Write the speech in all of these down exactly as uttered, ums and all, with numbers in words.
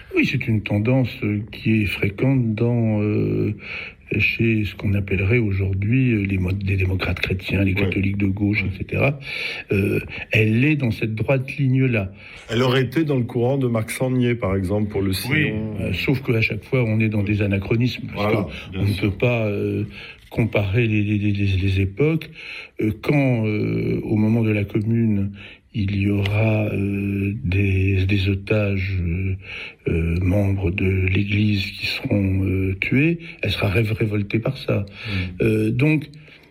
Oui, c'est une tendance qui est fréquente dans... Euh, chez ce qu'on appellerait aujourd'hui les, mod- les démocrates chrétiens, les catholiques de gauche, et cetera. Euh, elle est dans cette droite ligne-là. Elle aurait été dans le courant de Marc Sangnier, par exemple, pour le Sillon. Oui, euh, sauf qu'à chaque fois, on est dans des anachronismes. Parce Voilà, qu'on ne peut pas euh, comparer les, les, les, les époques. Euh, quand, euh, au moment de la Commune, il y aura euh, des, des otages euh, euh, membres de l'Église qui seront euh, tués, elle sera ré- révoltée par ça. Mmh. Euh, donc,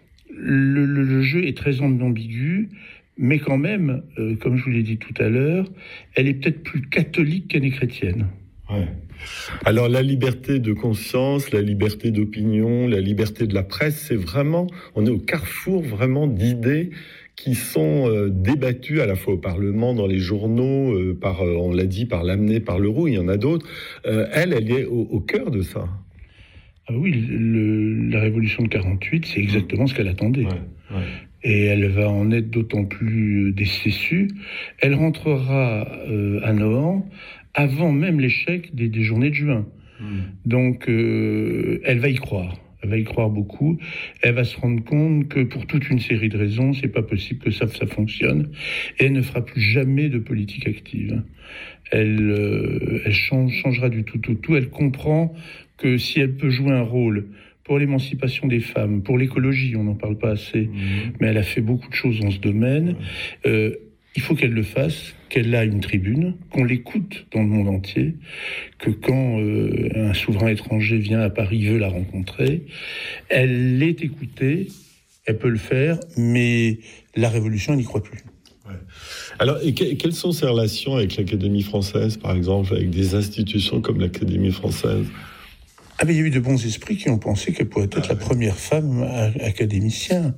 le, le, le jeu est très ambigu, mais quand même, euh, comme je vous l'ai dit tout à l'heure, elle est peut-être plus catholique qu'elle est chrétienne. Ouais. Alors la liberté de conscience, la liberté d'opinion, la liberté de la presse, c'est vraiment, on est au carrefour vraiment d'idées qui sont euh, débattues à la fois au Parlement, dans les journaux, euh, par, euh, on l'a dit, par Lamennais, par Leroux, il y en a d'autres. Euh, elle, elle est au, au cœur de ça. Ah oui, le, la révolution de quarante-huit, c'est exactement ce qu'elle attendait. Ouais, ouais. Et elle va en être d'autant plus déçue. Elle rentrera euh, à Nohant avant même l'échec des, des journées de juin. Mmh. Donc, euh, elle va y croire. Elle va y croire beaucoup. Elle va se rendre compte que pour toute une série de raisons, c'est pas possible que ça, ça fonctionne. Et elle ne fera plus jamais de politique active. Elle, euh, elle change, changera du tout, tout, tout. Elle comprend que si elle peut jouer un rôle pour l'émancipation des femmes, pour l'écologie, on n'en parle pas assez, mmh. mais elle a fait beaucoup de choses dans ce domaine. Euh, il faut qu'elle le fasse, qu'elle a une tribune, qu'on l'écoute dans le monde entier, que quand euh, un souverain étranger vient à Paris, veut la rencontrer, elle est écoutée, elle peut le faire, mais la révolution, elle n'y croit plus. Ouais. Alors, et que, quelles sont ses relations avec l'Académie française, par exemple, avec des institutions comme l'Académie française ? Ah ben, il y a eu de bons esprits qui ont pensé qu'elle pourrait être ah, la ouais. première femme académicienne.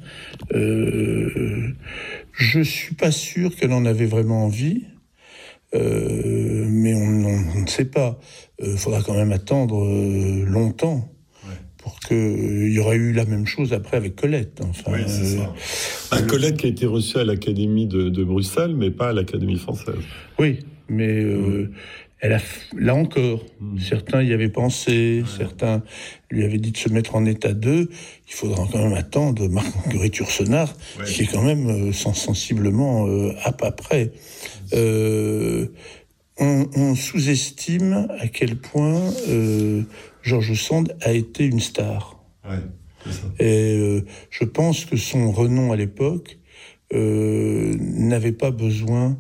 Euh, je suis pas sûr qu'elle en avait vraiment envie, euh, mais on, on, on ne sait pas. Il euh, faudra quand même attendre euh, longtemps ouais. pour qu'il euh, y aurait eu la même chose après avec Colette. Enfin, oui, c'est ça. Euh, Colette qui a été reçue à l'Académie de, de Bruxelles, mais pas à l'Académie française. Oui, mais... Euh, mmh. Elle a, là encore, mmh. certains y avaient pensé, ouais. certains lui avaient dit de se mettre en état d'eux. Il faudra quand même attendre Marguerite Yourcenar, ouais. qui est quand même euh, sensiblement euh, à pas près. Euh, on, on sous-estime à quel point euh, George Sand a été une star. Ouais, c'est ça. Et euh, je pense que son renom à l'époque euh, n'avait pas besoin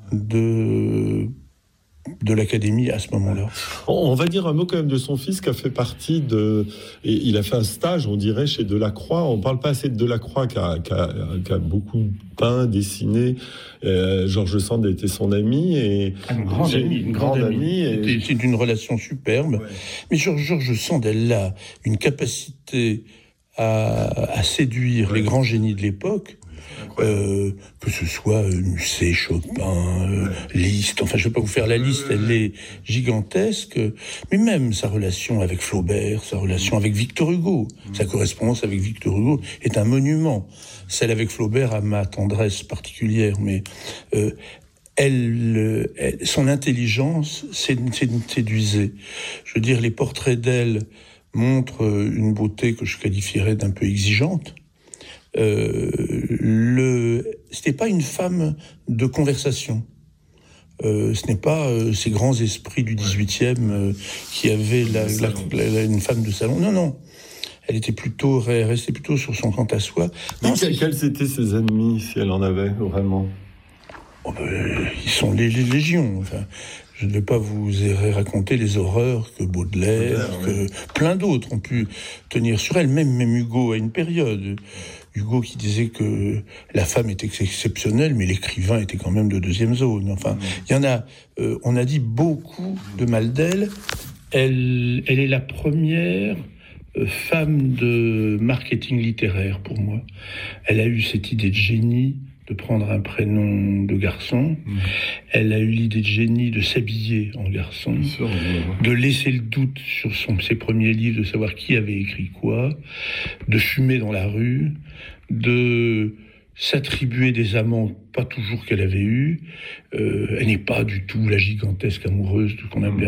de... de l'Académie à ce moment-là. On va dire un mot quand même de son fils qui a fait partie de... Et il a fait un stage, on dirait, chez Delacroix. On ne parle pas assez de Delacroix qui a, qui a, qui a beaucoup peint, dessiné. Euh, George Sand était son ami. Et ah, une grande amie. Une grande, grande amie. Et... C'est une relation superbe. Ouais. Mais George, George Sand, elle a une capacité à, à séduire ouais. les grands génies de l'époque. Euh, que ce soit euh, Musset, Chopin, euh, ouais. Liszt, enfin je ne vais pas vous faire la liste, elle est gigantesque, mais même sa relation avec Flaubert, sa relation avec Victor Hugo, mmh. sa correspondance avec Victor Hugo est un monument. Celle avec Flaubert a ma tendresse particulière, mais euh, elle, elle, son intelligence séduisait. Je veux dire, les portraits d'elle montrent une beauté que je qualifierais d'un peu exigeante. Euh, le, c'était pas une femme de conversation. Euh, ce n'est pas euh, ces grands esprits du dix-huitième euh, qui avaient la, la, la, la, une femme de salon. Non, non. Elle était plutôt restée plutôt sur son quant à soi. Non, c'est... Quels étaient ses ennemis, si elle en avait vraiment ? Oh ben, ils sont les, les légions. Enfin, je ne vais pas vous raconter les horreurs que Baudelaire, Baudelaire que oui. plein d'autres ont pu tenir sur elle. Même, même Hugo à une période. Hugo qui disait que la femme était exceptionnelle, mais l'écrivain était quand même de deuxième zone. Enfin, il mmh. y en a. Euh, on a dit beaucoup de mal d'elle. Elle, elle est la première euh, femme de marketing littéraire pour moi. Elle a eu cette idée de génie de prendre un prénom de garçon. Mmh. Elle a eu l'idée de génie de s'habiller en garçon, sûr, de laisser le doute sur son, ses premiers livres, de savoir qui avait écrit quoi, de fumer dans la rue, de s'attribuer des amants pas toujours qu'elle avait eus. Euh, elle n'est pas du tout la gigantesque amoureuse qu'on appelait